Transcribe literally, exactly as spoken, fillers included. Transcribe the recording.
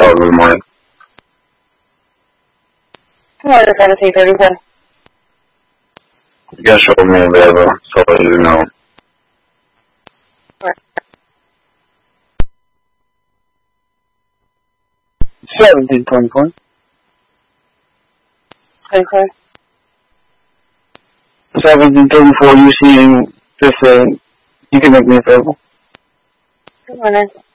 call in the morning. Tomorrow, seventeen thirty-one. You guys showed me available, so I let you know. Right. seventeen twenty-four. twenty-four. seventeen thirty-four, you seeing this, uh, you can make me available. Good morning.